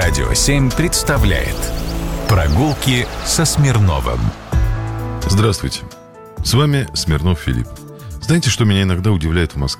Радио 7 представляет «Прогулки со Смирновым». Здравствуйте, с вами Смирнов Филипп. Знаете, что меня иногда удивляет в Москве?